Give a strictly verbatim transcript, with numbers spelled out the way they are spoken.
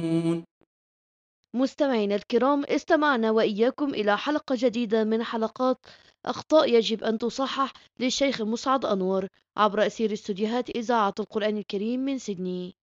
مستمعينا الكرام، استمعنا وإياكم إلى حلقة جديدة من حلقات أخطاء يجب أن تصحح للشيخ مسعد أنور عبر أثير استديوهات إذاعة القرآن الكريم من سيدني.